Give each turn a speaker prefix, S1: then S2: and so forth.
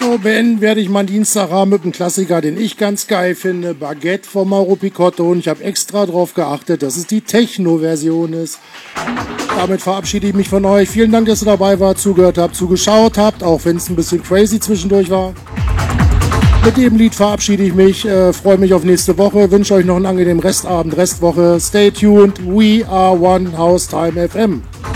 S1: So, beenden werde ich meinen Dienstagabend mit einem Klassiker, den ich ganz geil finde. Baguette von Mauro Picotto. Und ich habe extra darauf geachtet, dass es die Techno-Version ist. Damit verabschiede ich mich von euch. Vielen Dank, dass ihr dabei wart, zugehört habt, zugeschaut habt, auch wenn es ein bisschen crazy zwischendurch war. Mit dem Lied verabschiede ich mich, freue mich auf nächste Woche, wünsche euch noch einen angenehmen Restabend, Restwoche. Stay tuned, we are One House Time FM.